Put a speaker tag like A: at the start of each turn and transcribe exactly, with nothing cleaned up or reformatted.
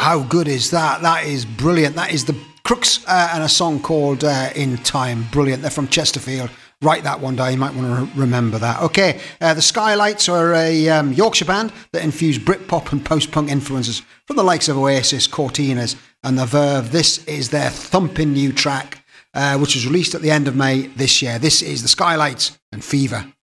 A: How good is that? That is brilliant. That is the Crooks uh, and a song called uh, In Time. Brilliant. They're from Chesterfield. Write that one down. You might want to re- remember that. Okay, uh, the Skylights are a um, Yorkshire band that infuse Britpop and post-punk influences from the likes of Oasis, Cortinas and The Verve. This is their thumping new track, uh, which was released at the end of May this year. This is the Skylights and Fever.